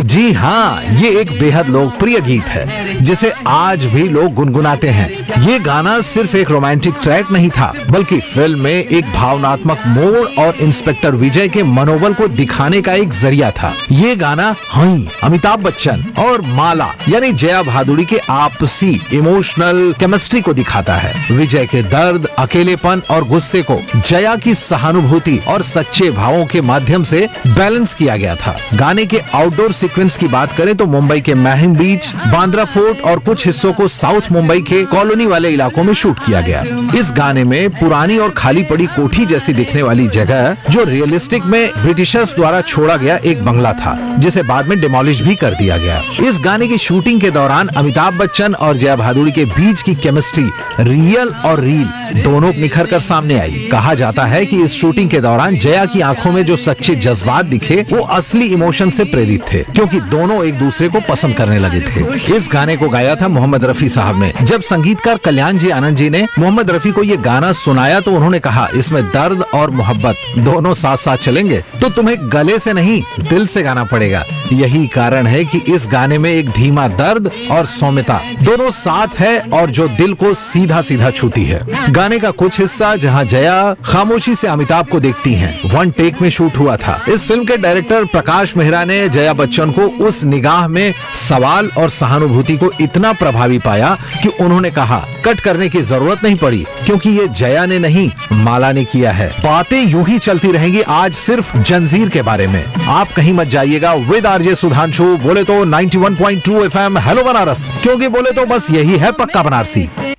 जी हाँ, ये एक बेहद लोकप्रिय गीत है जिसे आज भी लोग गुनगुनाते हैं। ये गाना सिर्फ एक रोमांटिक ट्रैक नहीं था, बल्कि फिल्म में एक भावनात्मक मोड़ और इंस्पेक्टर विजय के मनोबल को दिखाने का एक जरिया था। ये गाना अमिताभ बच्चन और माला यानी जया भादुड़ी के आपसी इमोशनल केमिस्ट्री को दिखाता है। विजय के दर्द, अकेलेपन और गुस्से को जया की सहानुभूति और सच्चे भावों के माध्यम से बैलेंस किया गया था। गाने के आउटडोर सीक्वेंस की बात करें तो मुंबई के महिम बीच, बांद्रा फोर्ट और कुछ हिस्सों को साउथ मुंबई के कॉलोनी वाले इलाकों में शूट किया गया। इस गाने में पुरानी और खाली पड़ी कोठी जैसी दिखने वाली जगह, जो रियलिस्टिक में ब्रिटिशर्स द्वारा छोड़ा गया एक बंगला था, जिसे बाद में डिमोलिश भी कर दिया गया। इस गाने की शूटिंग के दौरान अमिताभ बच्चन और जया भादुड़ी के बीच की केमिस्ट्री रियल और रील दोनों निखर कर सामने आई। कहा जाता है कि इस शूटिंग के दौरान जया की आंखों में जो सच्चे जज्बात दिखे वो असली इमोशन से प्रेरित थे, क्योंकि दोनों एक दूसरे को पसंद करने लगे थे। इस गाने को गाया था मोहम्मद रफी साहब ने। जब संगीतकार कल्याण जी आनंद जी ने मोहम्मद रफी को ये गाना सुनाया तो उन्होंने कहा, इसमें दर्द और मोहब्बत दोनों साथ साथ चलेंगे, तो तुम्हें गले से नहीं दिल से गाना पड़ेगा। यही कारण है कि इस गाने में एक धीमा दर्द और सौम्यता दोनों साथ है और जो दिल को सीधा सीधा छूती है। गाने का कुछ हिस्सा जहां जया खामोशी से अमिताभ को देखती हैं, वन टेक में शूट हुआ था। इस फिल्म के डायरेक्टर प्रकाश मेहरा ने जया बच्चन को उस निगाह में सवाल और सहानुभूति को इतना प्रभावी पाया कि उन्होंने कहा, कट करने की जरूरत नहीं पड़ी, क्योंकि ये जया ने नहीं माला ने किया है। बातें यूं ही चलती रहेंगी आज सिर्फ जंजीर के बारे में। आप कहीं मत जाइएगा विद आरजे सुधांशु। बोले तो 91.2 FM हेलो बनारस, क्योंकि बोले तो बस यही है पक्का बनारसी।